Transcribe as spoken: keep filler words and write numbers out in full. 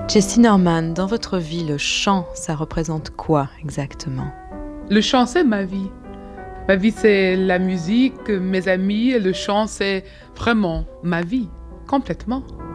Jessie Norman, dans votre vie, le chant, ça représente quoi exactement? Le chant, c'est ma vie. Ma vie, c'est la musique, mes amis, et le chant, c'est vraiment ma vie, complètement.